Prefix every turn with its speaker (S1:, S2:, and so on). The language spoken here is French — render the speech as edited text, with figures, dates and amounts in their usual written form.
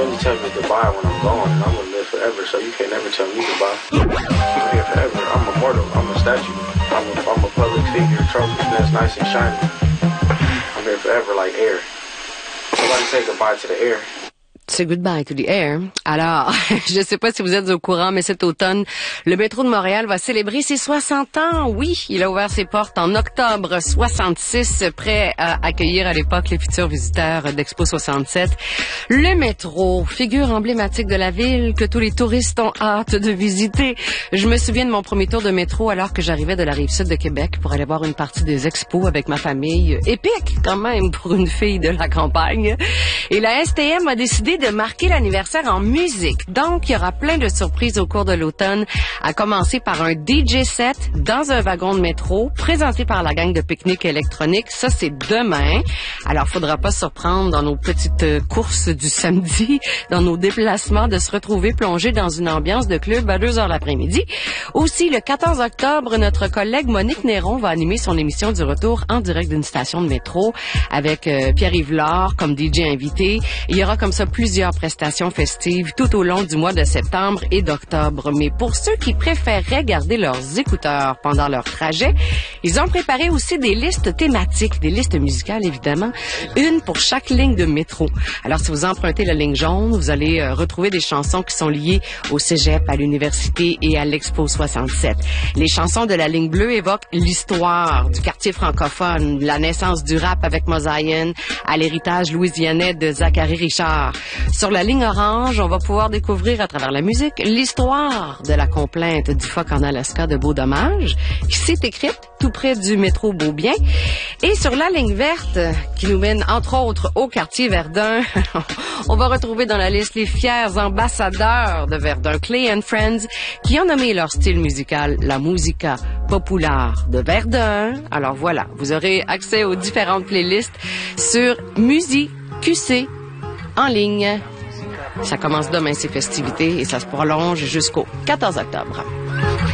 S1: You tell me goodbye when I'm gone, and I'm gonna live forever, so you can't never tell me goodbye. I'm here forever. I'm immortal. I'm a statue. I'm a public figure. Trophy that's nice and shiny. I'm here forever like air. Nobody say goodbye to the air.
S2: C'est Goodbye to the Air. Alors, je ne sais pas si vous êtes au courant, mais cet automne, le métro de Montréal va célébrer ses 60 ans. Oui, il a ouvert ses portes en octobre 66, prêt à accueillir à l'époque les futurs visiteurs d'Expo 67. Le métro, figure emblématique de la ville que tous les touristes ont hâte de visiter. Je me souviens de mon premier tour de métro alors que j'arrivais de la Rive-Sud de Québec pour aller voir une partie des expos avec ma famille. Épique, quand même, pour une fille de la campagne. Et la STM a décidé de marquer l'anniversaire en musique. Donc, il y aura plein de surprises au cours de l'automne, à commencer par un DJ set dans un wagon de métro, présenté par la gang de pique-nique électronique. Ça, c'est demain. Alors, faudra pas se surprendre dans nos petites courses du samedi, dans nos déplacements, de se retrouver plongés dans une ambiance de club à 2 heures l'après-midi. Aussi, le 14 octobre, notre collègue Monique Néron va animer son émission du retour en direct d'une station de métro avec Pierre-Yves Lard comme DJ invité. Il y aura comme ça plusieurs prestations festives tout au long du mois de septembre et d'octobre. Mais pour ceux qui préféreraient garder leurs écouteurs pendant leur trajet, ils ont préparé aussi des listes thématiques, des listes musicales évidemment, une pour chaque ligne de métro. Alors si vous empruntez la ligne jaune, vous allez retrouver des chansons qui sont liées au cégep, à l'université et à l'Expo 67. Les chansons de la ligne bleue évoquent l'histoire du quartier francophone, la naissance du rap avec Mosaïen, à l'héritage louisianais de Zachary Richard. Sur la ligne orange, on va pouvoir découvrir à travers la musique l'histoire de la complainte du phoque en Alaska de Beau-Dommage, qui s'est écrite tout près du métro Beaubien. Et sur la ligne verte, qui nous mène entre autres au quartier Verdun, on va retrouver dans la liste les fiers ambassadeurs de Verdun, Clay and Friends, qui ont nommé leur style musical la musica populaire de Verdun. Alors voilà, vous aurez accès aux différentes playlists sur Musique QC en ligne. Ça commence demain ces festivités et ça se prolonge jusqu'au 14 octobre.